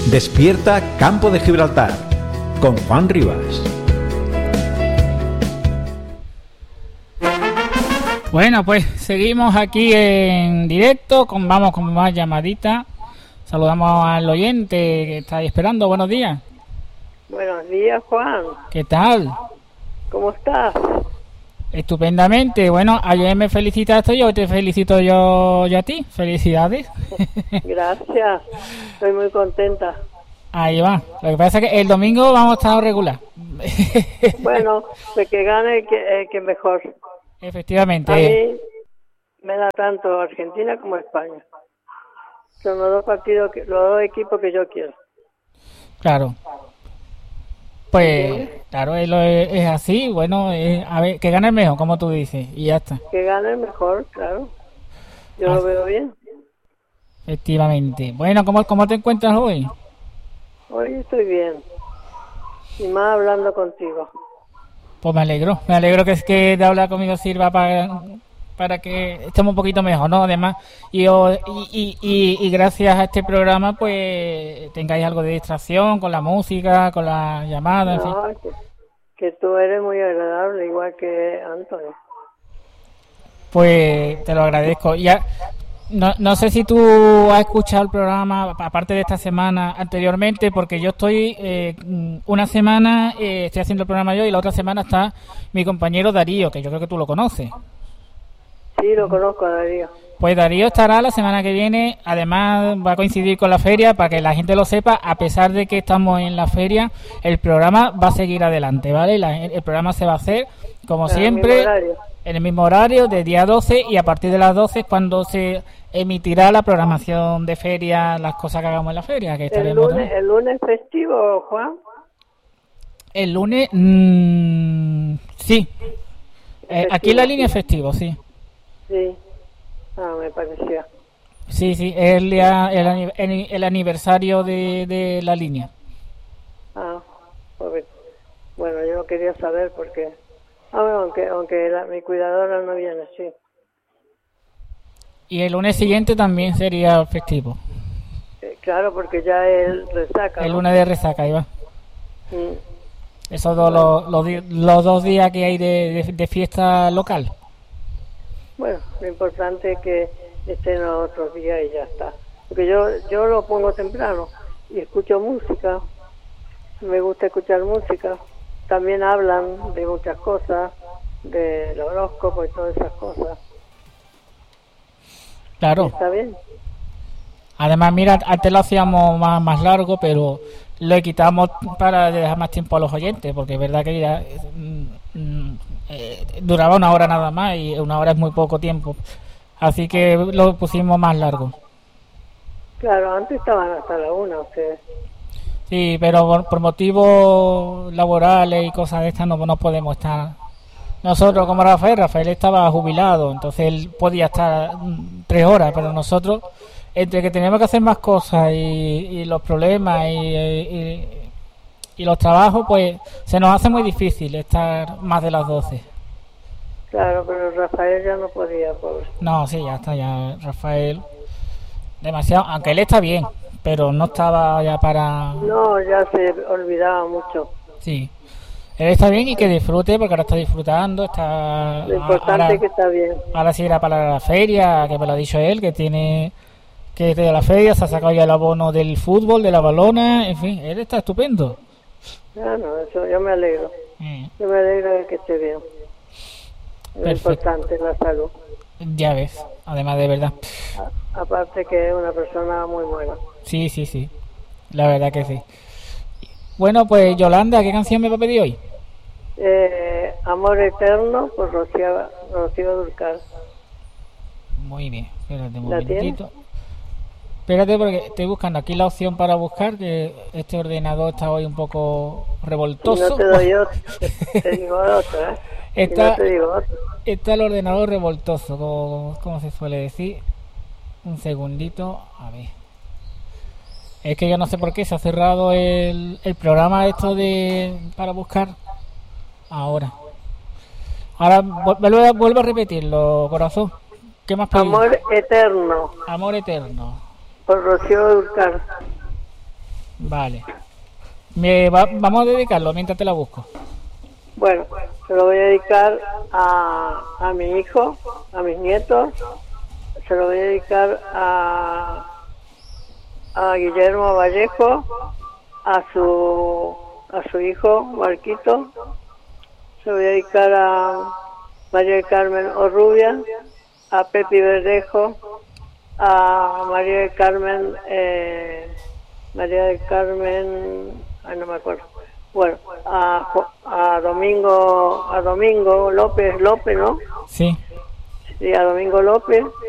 Despierta Campo de Gibraltar con Juan Rivas. Bueno, pues seguimos aquí en directo, vamos con más llamadita. Saludamos al oyente que está ahí esperando. Buenos días. Buenos días, Juan. ¿Qué tal? ¿Cómo estás? Estupendamente. Bueno, ayer me felicitaste y hoy te felicito yo a ti. Felicidades. Gracias. Estoy muy contenta. Ahí va. Lo que pasa es que el domingo vamos a estar regular. Bueno, de que gane que mejor. Efectivamente. A mí me da tanto Argentina como España. Son los dos partidos, los dos equipos que yo quiero. Claro. Pues, claro, es así. Bueno, a ver, que gane el mejor, como tú dices, y ya está. Que gane el mejor, claro. Yo lo veo bien. Efectivamente. Bueno, ¿cómo te encuentras hoy? Hoy estoy bien. Y más hablando contigo. Pues me alegro que de hablar conmigo sirva para que estemos un poquito mejor, ¿no? Además, y gracias a este programa, pues tengáis algo de distracción con la música, con la llamada, en fin. Que tú eres muy agradable, igual que Antonio. Pues te lo agradezco. Ya, no sé si tú has escuchado el programa, aparte de esta semana anteriormente, porque yo estoy una semana estoy haciendo el programa yo y la otra semana está mi compañero Darío, que yo creo que tú lo conoces. Sí, lo conozco a Darío. Pues Darío estará la semana que viene, además va a coincidir con la feria, para que la gente lo sepa, a pesar de que estamos en la feria, el programa va a seguir adelante, ¿vale? El programa se va a hacer, como siempre, en el mismo horario, de día 12, y a partir de las 12 es cuando se emitirá la programación de feria, las cosas que hagamos en la feria. Que estaremos ¿El lunes festivo, Juan? El lunes, sí. Aquí en la línea es festivo, sí. Sí, me parecía. Sí, es el aniversario de la línea. Pues, bueno, yo quería saber porque... aunque mi cuidadora no viene, sí. Y el lunes siguiente también sería festivo. Claro, porque ya es resaca. El lunes de resaca, ahí va. Esos los 2 días que hay de fiesta local. Bueno, lo importante es que estén los otros días y ya está. Porque yo lo pongo temprano y escucho música. Me gusta escuchar música. También hablan de muchas cosas, del horóscopo y todas esas cosas. Claro. ¿Está bien? Además, mira, antes lo hacíamos más largo, pero lo quitamos para dejar más tiempo a los oyentes, porque es verdad que ya duraba 1 hora nada más y 1 hora es muy poco tiempo. Así que lo pusimos más largo. Claro, antes estaban hasta la 1 ustedes. Sí, pero por motivos laborales y cosas de estas no podemos estar. Nosotros, como Rafael estaba jubilado, entonces él podía estar 3 horas, pero nosotros, entre que tenemos que hacer más cosas y los problemas y los trabajos, pues se nos hace muy difícil estar más de las 12. Claro, pero Rafael ya no podía, pobre. No, sí, ya está, ya Rafael demasiado, aunque él está bien, pero no estaba ya para... No, ya se olvidaba mucho. Sí, él está bien y que disfrute, porque ahora está disfrutando, está... Lo importante es que está bien. Ahora sí irá para la feria, que me lo ha dicho él, que tiene que ir a la feria, se ha sacado ya el abono del fútbol, de la balona, en fin, él está estupendo. Eso yo me alegro. Yo me alegro de que esté bien. Lo importante es la salud. Ya ves, además de verdad. Aparte que es una persona muy buena. Sí, la verdad que sí. Bueno, pues Yolanda, ¿qué canción me va a pedir hoy? Amor Eterno por Rocío Dúrcal. Muy bien, espérate un momentito. Espérate porque estoy buscando aquí la opción para buscar, que este ordenador está hoy un poco revoltoso. No te doy otro, te digo otro, ¿eh? Está el ordenador revoltoso, como se suele decir. Un segundito, a ver. Es que yo no sé por qué se ha cerrado el programa esto para buscar. Ahora vuelvo a repetirlo, corazón. ¿Qué más pedís? Amor Eterno. Amor Eterno. Por Rocío Dúrcal. Vale. Vamos a dedicarlo mientras te la busco. Bueno, se lo voy a dedicar a mi hijo, a mis nietos, se lo voy a dedicar a Guillermo Vallejo, a su hijo Marquito, se lo voy a dedicar a María del Carmen Orrubia, a Pepi Verdejo, a María del Carmen, ay, no me acuerdo. Bueno, a Domingo López, ¿no? Sí. Sí, a Domingo López,